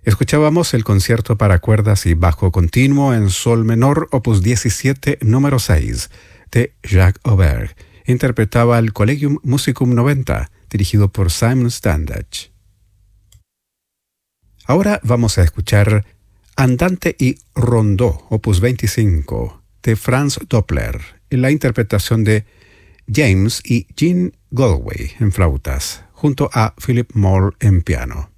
Escuchábamos el concierto para cuerdas y bajo continuo en sol menor, opus 17, número 6, de Jacques Aubert. Interpretaba el Collegium Musicum 90, dirigido por Simon Standage. Ahora vamos a escuchar Andante y Rondó, opus 25, de Franz Doppler, en la interpretación de James y Jean Galway en flautas, junto a Philip Moore en piano.